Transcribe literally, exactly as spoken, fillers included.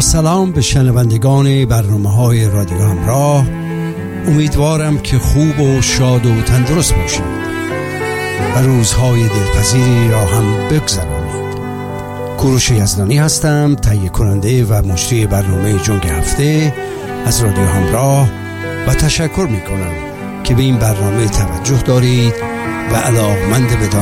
سلام به شنوندگان برنامه‌های رادیو همراه. امیدوارم که خوب و شاد و تندرست باشید و روزهای دلپذیری را هم بگذرانید. کوروش یزدانی هستم، تهیه کننده و مجری برنامه جنگ هفته از رادیو همراه و تشکر می کنم که به این برنامه توجه دارید و علاقمند بدان